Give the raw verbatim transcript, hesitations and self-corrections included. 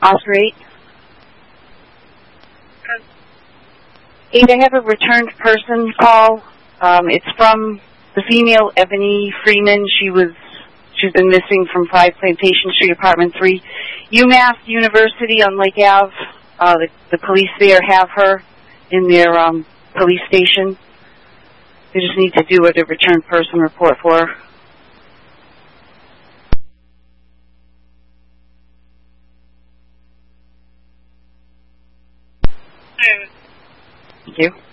Oscar eight. Eight, I have a returned person call. Um, it's from the female Ebony Freeman. She was, she's been missing from five Plantation Street, Apartment three. UMass University on Lake Ave, uh, the, the police there have her in their um, police station. They just need to do a returned person report for her. Thank you.